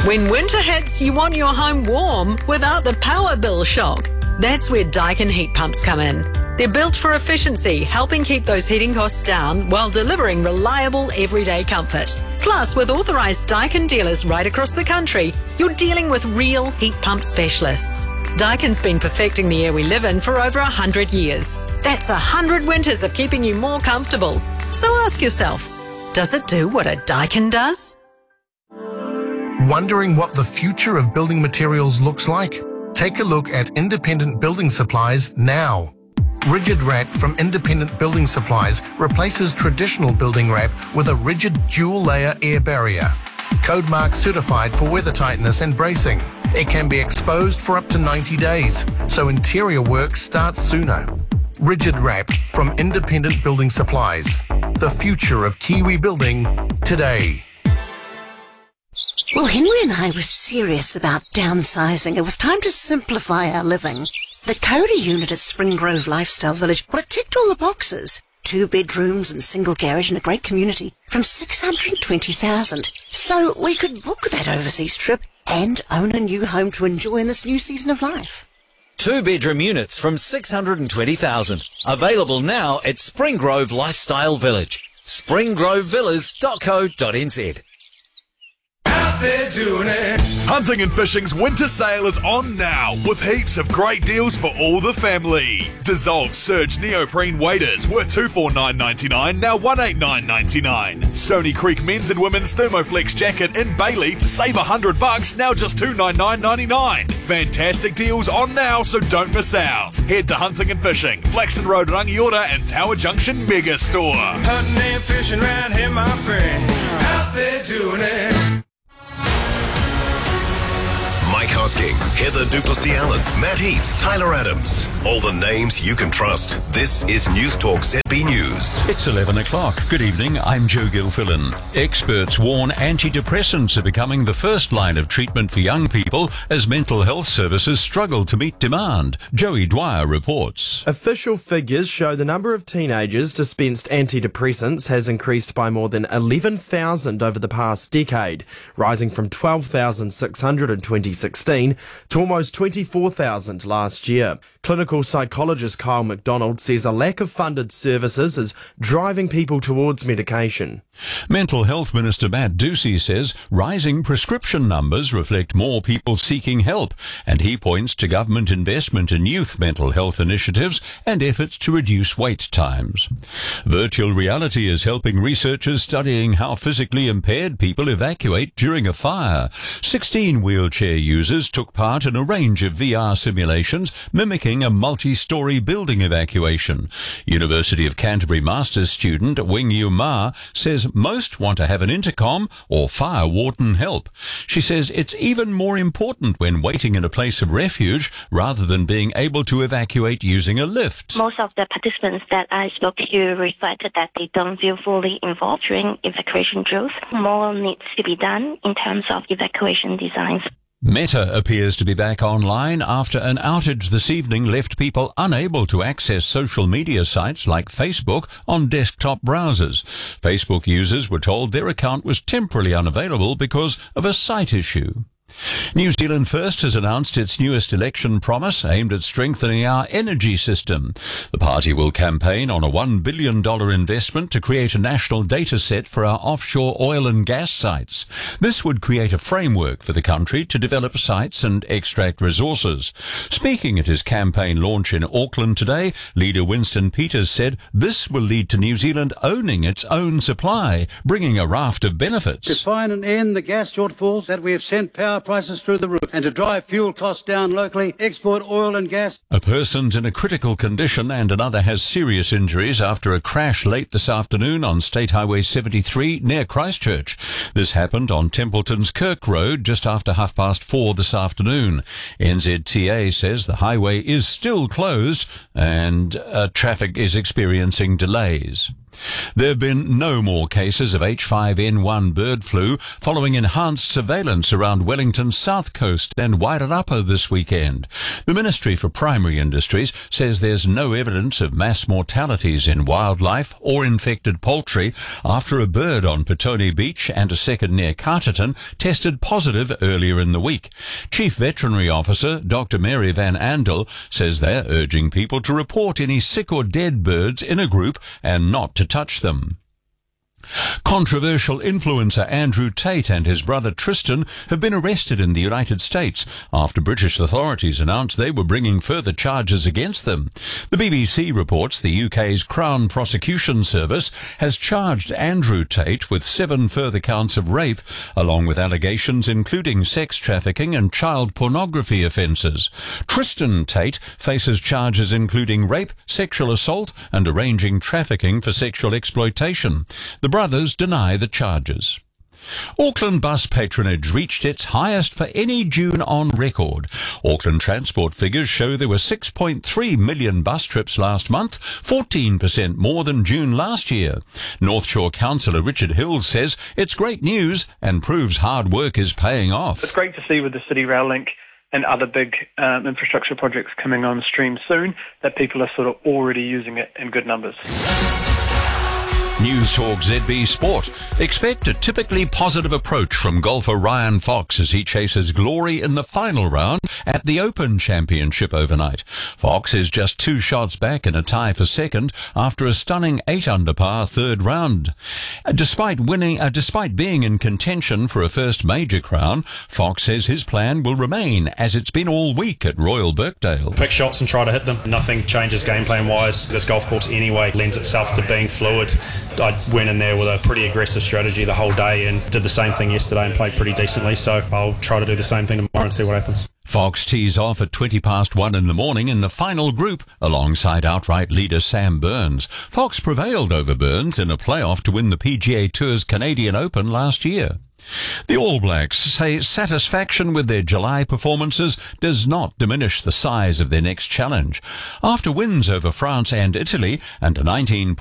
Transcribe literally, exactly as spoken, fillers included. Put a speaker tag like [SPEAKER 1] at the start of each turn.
[SPEAKER 1] When winter hits, you want your home warm without the power bill shock. That's where Daikin heat pumps come in. They're built for efficiency, helping keep those heating costs down while delivering reliable everyday comfort. Plus, with authorised Daikin dealers right across the country, you're dealing with real heat pump specialists. Daikin's been perfecting the air we live in for over one hundred years. That's one hundred winters of keeping you more comfortable. So ask yourself, does it do what a Daikin does?
[SPEAKER 2] Wondering what the future of building materials looks like? Take a look at Independent Building Supplies now. Rigid Wrap from Independent Building Supplies replaces traditional building wrap with a rigid dual-layer air barrier. Code Mark certified for weather tightness and bracing. It can be exposed for up to ninety days, so interior work starts sooner. Rigid Wrap from Independent Building Supplies. The future of Kiwi building today.
[SPEAKER 3] Well, Henry and I were serious about downsizing. It was time to simplify our living. The Cody unit at Spring Grove Lifestyle Village, well, it ticked all the boxes. Two bedrooms and single garage and a great community from six hundred twenty thousand dollars. So we could book that overseas trip and own a new home to enjoy in this new season of life.
[SPEAKER 4] Two bedroom units from six hundred twenty thousand dollars. Available now at Spring Grove Lifestyle Village. spring grove villas dot co dot n z.
[SPEAKER 5] They're doing it. Hunting and Fishing's winter sale is on now with heaps of great deals for all the family. Dissolved Surge neoprene waders worth two hundred forty-nine dollars ninety-nine, now one hundred eighty-nine dollars ninety-nine. Stony Creek men's and women's Thermoflex jacket in Bayleaf, save one hundred bucks, now just two hundred ninety-nine dollars ninety-nine. Fantastic deals on now, so don't miss out. Head to Hunting and Fishing, Flaxton Road, Rangiora and Tower Junction Mega Store.
[SPEAKER 6] Hunting and fishing round here, my friend. Out there doing it.
[SPEAKER 7] Mike Hosking, Heather Duplessis-Allen, Matt Heath, Tyler Adams. All the names you can trust. This is News Talk Z B News.
[SPEAKER 8] It's eleven o'clock. Good evening, I'm Joe Gilfillan. Experts warn antidepressants are becoming the first line of treatment for young people as mental health services struggle to meet demand. Joey Dwyer reports.
[SPEAKER 9] Official figures show the number of teenagers dispensed antidepressants has increased by more than eleven thousand over the past decade, rising from twelve thousand six hundred in twenty sixteen to almost twenty-four thousand last year. Clinical psychologist Kyle McDonald says a lack of funded services is driving people towards medication.
[SPEAKER 8] Mental Health Minister Matt Ducey says rising prescription numbers reflect more people seeking help, and he points to government investment in youth mental health initiatives and efforts to reduce wait times. Virtual reality is helping researchers studying how physically impaired people evacuate during a fire. Sixteen wheelchair users took part in a range of V R simulations mimicking a multi-storey building evacuation. University of Canterbury Masters student Wing Yu Ma says most want to have an intercom or fire warden help. She says it's even more important when waiting in a place of refuge rather than being able to evacuate using a lift.
[SPEAKER 10] Most of the participants that I spoke to reflected that they don't feel fully involved during evacuation drills. More needs to be done in terms of evacuation designs.
[SPEAKER 8] Meta appears to be back online after an outage this evening left people unable to access social media sites like Facebook on desktop browsers. Facebook users were told their account was temporarily unavailable because of a site issue. New Zealand First has announced its newest election promise aimed at strengthening our energy system. The party will campaign on a one billion dollars investment to create a national data set for our offshore oil and gas sites. This would create a framework for the country to develop sites and extract resources. Speaking at his campaign launch in Auckland today, leader Winston Peters said this will lead to New Zealand owning its own supply, bringing a raft of benefits.
[SPEAKER 11] To find and end the gas shortfalls that we have sent power prices through the roof, and to drive fuel costs down locally, export oil and gas.
[SPEAKER 8] A person's in a critical condition and another has serious injuries after a crash late this afternoon on State Highway seventy-three near Christchurch. This happened on Templeton's Kirk Road just after half past four this afternoon. N Z T A says the highway is still closed and uh, traffic is experiencing delays. There have been no more cases of H five N one bird flu following enhanced surveillance around Wellington's south coast and Wairarapa this weekend. The Ministry for Primary Industries says there's no evidence of mass mortalities in wildlife or infected poultry after a bird on Petone Beach and a second near Carterton tested positive earlier in the week. Chief Veterinary Officer Doctor Mary Van Andel says they're urging people to report any sick or dead birds in a group and not to touch them. Controversial influencer Andrew Tate and his brother Tristan have been arrested in the United States after British authorities announced they were bringing further charges against them. The B B C reports the U K's Crown Prosecution Service has charged Andrew Tate with seven further counts of rape, along with allegations including sex trafficking and child pornography offences. Tristan Tate faces charges including rape, sexual assault and arranging trafficking for sexual exploitation. The brothers deny the charges. Auckland bus patronage reached its highest for any June on record. Auckland Transport figures show there were six point three million bus trips last month, fourteen percent more than June last year. North Shore Councillor Richard Hills says it's great news and proves hard work is paying off.
[SPEAKER 12] It's great to see with the City Rail Link and other big um, infrastructure projects coming on stream soon that people are sort of already using it in good numbers.
[SPEAKER 8] News Talk Z B Sport. Expect a typically positive approach from golfer Ryan Fox as he chases glory in the final round at the Open Championship overnight. Fox is just two shots back in a tie for second after a stunning eight under par third round. Despite winning, uh, despite being in contention for a first major crown, Fox says his plan will remain as it's been all week at Royal Birkdale.
[SPEAKER 13] Pick shots and try to hit them. Nothing changes game plan wise. This golf course anyway lends itself to being fluid. I went in there with a pretty aggressive strategy the whole day and did the same thing yesterday and played pretty decently, so I'll try to do the same thing tomorrow and see what happens.
[SPEAKER 8] Fox tees off at twenty past one in the morning in the final group alongside outright leader Sam Burns. Fox prevailed over Burns in a playoff to win the P G A Tour's Canadian Open last year. The All Blacks say satisfaction with their July performances does not diminish the size of their next challenge. After wins over France and Italy and a nineteen